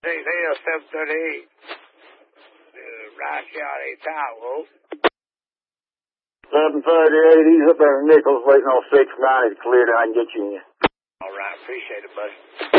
738. Right shot, 8 Tahoe. 738, he's up there in Nichols waiting on 690 to clear, and I can get you in. All right, appreciate it, buddy.